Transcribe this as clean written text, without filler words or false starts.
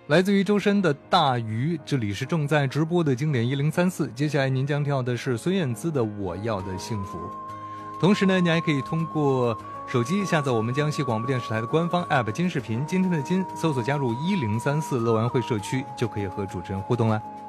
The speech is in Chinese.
来自于周深的大鱼，这里是正在直播的经典1034，接下来您将听到的是孙燕姿的我要的幸福。同时呢，你还可以通过手机下载我们江西广播电视台的官方 app 金视频，今天的金搜索加入1034乐玩会社区，就可以和主持人互动了。